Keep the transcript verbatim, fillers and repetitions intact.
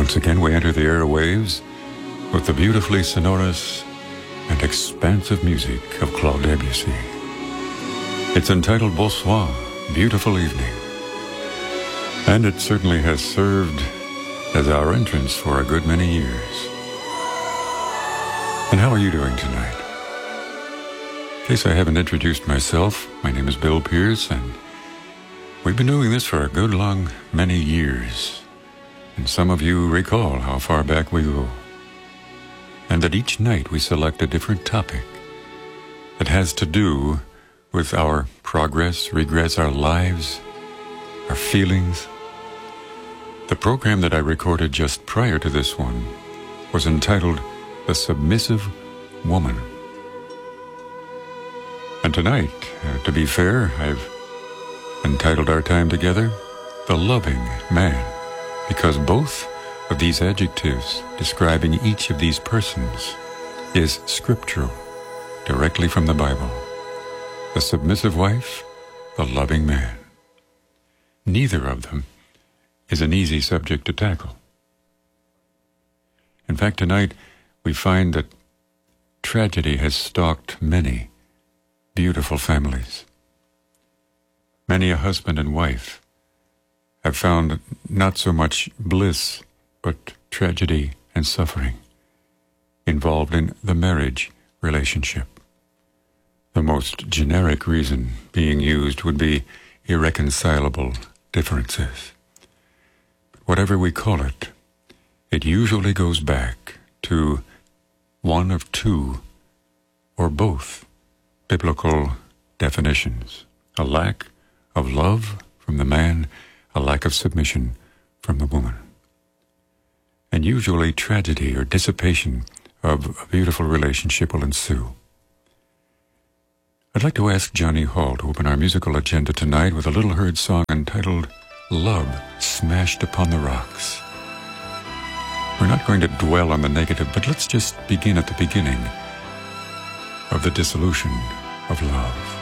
Once again, we enter the airwaves with the beautifully sonorous and expansive music of Claude Debussy. It's entitled Bonsoir, Beautiful Evening. And it certainly has served as our entrance for a good many years. And how are you doing tonight? In case I haven't introduced myself, my name is Bill Pierce, and we've been doing this for a good long many years. And some of you recall how far back we go. And that each night we select a different topic that has to do with our progress, regrets, our lives, our feelings. The program that I recorded just prior to this one was entitled The Submissive Woman. And tonight, uh, to be fair, I've entitled our time together The Loving Man, because both of these adjectives describing each of these persons is scriptural, directly from the Bible. The submissive wife, the loving man. Neither of them is an easy subject to tackle. In fact, tonight we find that tragedy has stalked many beautiful families. Many a husband and wife have found not so much bliss, but tragedy and suffering involved in the marriage relationship. The most generic reason being used would be irreconcilable differences. But whatever we call it, it usually goes back to one of two or both biblical definitions: a lack of love from the man, a lack of submission from the woman. And usually tragedy or dissipation of a beautiful relationship will ensue. I'd like to ask Johnny Hall to open our musical agenda tonight with a little heard song entitled Love Smashed Upon the Rocks. We're not going to dwell on the negative, but let's just begin at the beginning of the dissolution of love.